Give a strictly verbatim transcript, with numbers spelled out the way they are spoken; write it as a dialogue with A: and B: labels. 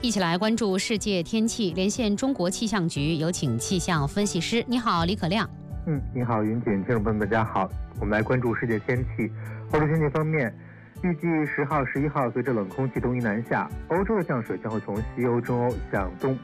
A: 一起来关注世界天气，连线中国气象局，有请气象分析师。你好，李可亮。
B: 嗯，你好，云锦，听众朋友们，大家好。我们来关注世界天气。欧洲天气方面，预计十号、十一号随着冷空气东移南下，欧洲的降水将会从西欧、中欧向东